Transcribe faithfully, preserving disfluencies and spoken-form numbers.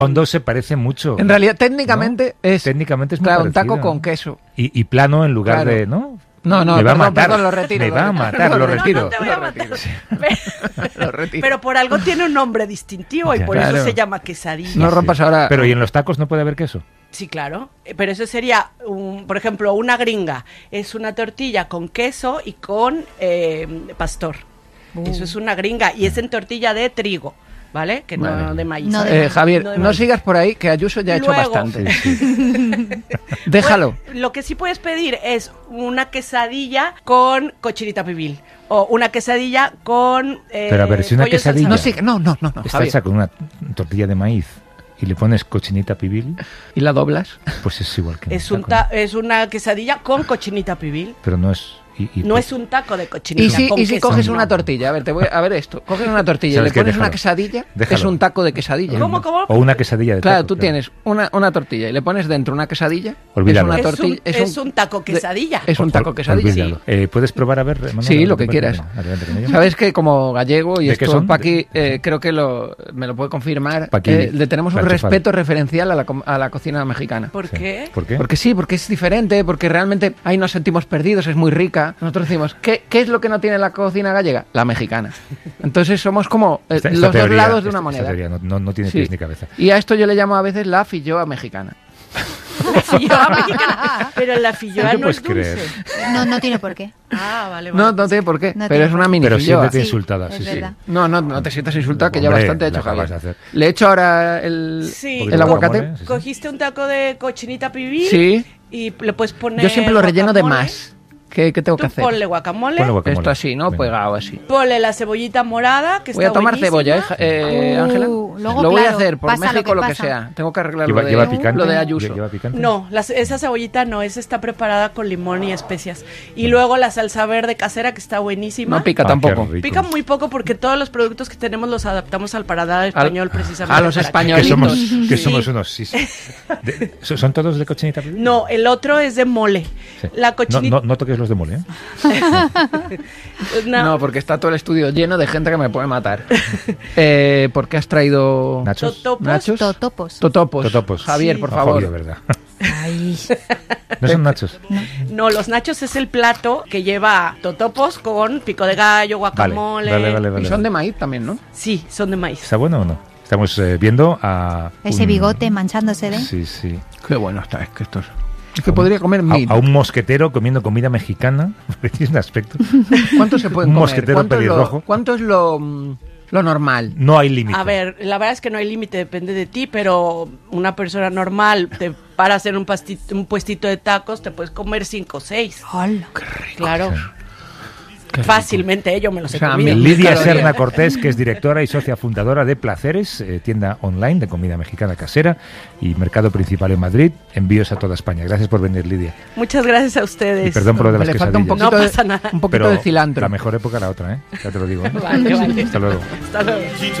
Hondo se parece mucho. En realidad, técnicamente ¿no? es, técnicamente es muy claro, un parecido, taco con queso. Y, y plano en lugar Claro. de, ¿no? No, no, me va perdón, a matar. perdón, lo retiro. Me lo va a retiro. matar, lo retiro. No, no te voy a matar. Lo retiro. Pero por algo tiene un nombre distintivo y Ya. por Claro. eso se llama quesadilla. No rompas ahora. Pero ¿y en los tacos no puede haber queso? Sí, claro. Eh, Pero eso sería, un, por ejemplo, una gringa. Es una tortilla con queso y con eh, pastor. Uh. Eso es una gringa. Y es en tortilla de trigo, ¿vale? Que Vale. no de maíz. No de Eh, Javier, No de no maíz. sigas por ahí, que Ayuso ya ha hecho Luego- bastante. Sí, sí. Déjalo. Pues, lo que sí puedes pedir es una quesadilla con cochinita pibil. O una quesadilla con eh, Pero a ver, si una pollo en salsa quesadilla- No verde. sigas, no, no, no, no, Está Javier. hecha con una tortilla de maíz y le pones cochinita pibil, ¿Y la doblas? pues es igual que Es, un un taco. ta- es una quesadilla con cochinita pibil. Pero no es... y- y No pues- es un taco de Y cochinita. si, con y si queso, coges no. una tortilla, a ver, te voy a ver esto, coges una tortilla y le ¿Sabes qué? pones una Déjalo. quesadilla, Déjalo. es un taco de quesadilla. ¿Cómo, cómo? O una quesadilla de Claro, taco, tú tienes una, una tortilla y le pones dentro una quesadilla, Olvídalo. es Es una un- tortilla, es un taco de- quesadilla. Es un Ol- taco quesadilla. olvídalo. Eh, ¿Puedes probar a ver, Manuel? Sí, A ver lo que te parece. quieras. Venga, adelante con ello. Sabes que como gallego, y ¿De qué esto son? Paqui eh, creo que lo, me lo puede confirmar, Paqui, eh, le tenemos un la enchufada. respeto referencial a la, com- a la cocina mexicana. ¿Por Sí. qué? ¿Por qué? Porque sí, porque es diferente, porque realmente ahí nos sentimos perdidos, es muy rica. Nosotros decimos, ¿qué, qué es lo que no tiene la cocina gallega? La mexicana. Entonces somos como eh, Esta- esta los teoría- dos lados de esta- una esta moneda. teoría no, no- no tiene Sí. pies ni cabeza. Y a esto yo le llamo a veces la filloa mexicana. La filloa mexicana. Pero la filloa ¿Tú no puedes es dulce. creer? No, no tiene por qué. Ah, vale, vale. No, no tiene por qué, No pero tiene es por una qué. mini Pero filloa. siéntete Sí, insultada, es sí, sí. verdad. No, no, no te sientas insultada, que ya Hombre, bastante he la hecho acabas Javier. de hacer. Le he hecho ahora el, Sí. Poquito el de aguacate. guacamole, sí, sí. Cogiste un taco de cochinita pibil Sí. y le puedes poner Yo siempre lo relleno de guacamole. más. ¿Qué, qué tengo que Tú hacer? ponle guacamole, Ponle guacamole. Esto así, ¿no? Venga. Pegado así. ponle la cebollita morada, que Voy a está tomar buenísima. cebolla, ¿eh, Ja- eh, Uh, Ángela? luego, lo voy a claro, hacer por pasa lo México que lo que pasa. sea. Tengo que arreglar ¿Lleva, lo de, lleva picante? lo de Ayuso. ¿Lleva picante? No, las- esa cebollita no, esa está preparada con limón y especias. Y luego la salsa verde casera, que está buenísima. No pica Ah, tampoco. qué rico. Pica muy poco porque todos los productos que tenemos los adaptamos al paladar español precisamente. a los para que- Que españolitos. somos, que Sí. somos unos... Sí, sí. De- ¿son son todos de cochinita pibil? No, el otro es de mole. Sí. La No, cochinita... no, no toques los de mole, ¿eh? no, No, porque está todo el estudio lleno de gente que me puede matar. eh, ¿Por qué has traído ¿Nachos? Totopos. nachos? Totopos. Totopos. Totopos. Javier, Sí. por No, favor. jodido, ¿verdad? Ay, No son nachos. No, los nachos es el plato que lleva totopos con pico de gallo, Vale, guacamole. vale, vale, vale. Y son de maíz también, ¿no? Sí, son de maíz. ¿Está bueno o no? Estamos eh, viendo a... ese un- bigote manchándose de... Sí, sí. Qué bueno está, es que esto es... Es que podría comer mil. A, a un mosquetero comiendo comida mexicana. Tiene un aspecto. ¿Cuánto se pueden un comer? mosquetero ¿Cuánto es lo, pelirrojo. ¿Cuánto es lo, mm, lo normal? No hay límite. A ver, la verdad es que no hay límite, depende de ti, pero una persona normal te paras en un, pastito, un puestito de tacos, te puedes comer cinco o seis. Hola. Claro, Qué rico. fácilmente, yo me los he O sea, comido. mil Lidia calorías. Serna Cortés, que es directora y socia fundadora de Placeres, eh, tienda online de comida mexicana casera y mercado principal en Madrid. Envíos a toda España. Gracias por venir, Lidia. Muchas gracias a ustedes. Y perdón por lo de las Le falta un quesadillas. poquito, No de, pasa nada. un poquito Pero de cilantro. la mejor época la otra, ¿eh? Ya te lo digo. ¿eh? Vale, vale. Hasta luego. Hasta luego.